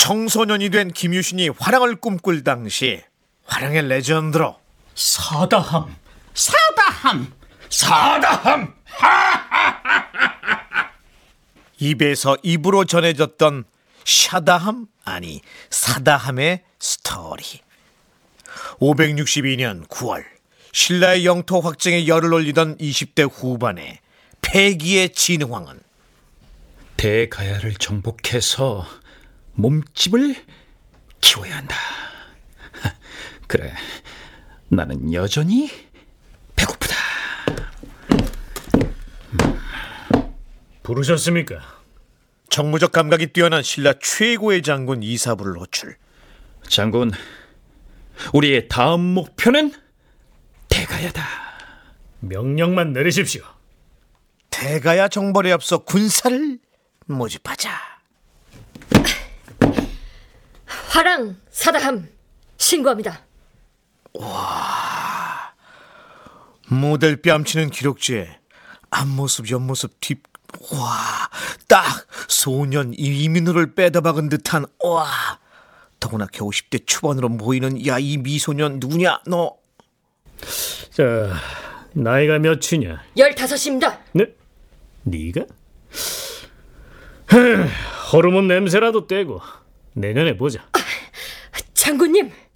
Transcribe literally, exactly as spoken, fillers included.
청소년이 된 김유신이 화랑을 꿈꿀 당시 화랑의 레전드로 사다함, 사다함, 사다함. 입에서 입으로 전해졌던 샤다함 아니 사다함의 스토리. 오백육십이 년 구월 신라의 영토 확장에 열을 올리던 이십 대 후반에 패기의 진흥왕은 대가야를 정복해서 몸집을 키워야 한다. 그래, 나는 여전히 배고프다. 부르셨습니까? 정무적 감각이 뛰어난 신라 최고의 장군 이사부를 호출. 장군, 우리의 다음 목표는 대가야다. 명령만 내리십시오. 대가야 정벌에 앞서 군사를 모집하자. 화랑 사다함 신고합니다. 모델 뺨치는 기록지에 앞모습 옆모습 뒷 와, 딱 소년 이민호를 빼다박은 듯한 와. 더구나 겨우 십 대 초반으로 보이는 야, 이 미소년 누구냐 너? 자, 나이가 몇이냐? 열다섯입니다. 네? 네가? 헤, 호르몬 냄새라도 떼고 내년에 보자. 장군님,